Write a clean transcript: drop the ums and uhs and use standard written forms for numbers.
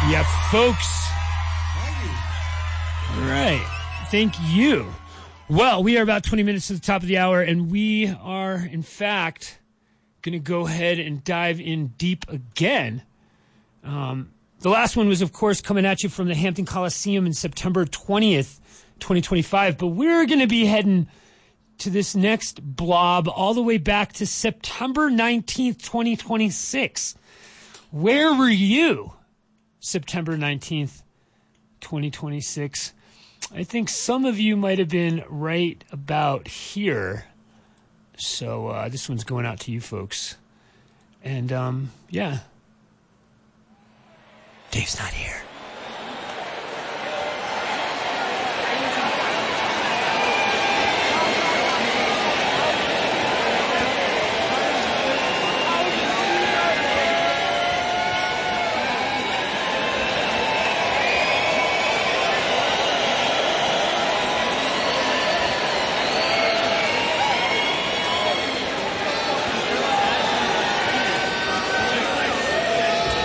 Yeah, folks. All right. Thank you. Well, we are about 20 minutes to the top of the hour, and we are, in fact, going to go ahead and dive in deep again. The last one was, of course, coming at you from the Hampton Coliseum in September 20th, 2025. But we're going to be heading to this next blob all the way back to September 19th, 2026. Where were you September 19th, 2026? I think some of you might have been right about here. So this one's going out to you folks. And, yeah. Dave's not here.